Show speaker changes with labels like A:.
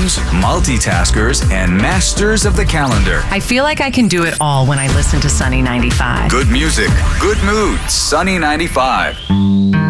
A: phones, multitaskers, and masters of the calendar.
B: I feel like I can do it all when I listen to Sunny 95.
A: Good music, good mood, Sunny 95.